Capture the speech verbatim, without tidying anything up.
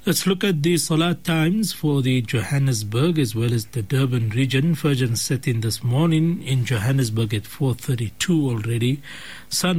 Let's look at the solar times for the Johannesburg as well as the Durban region. Virgin set in this morning in Johannesburg at four thirty-two already. Sun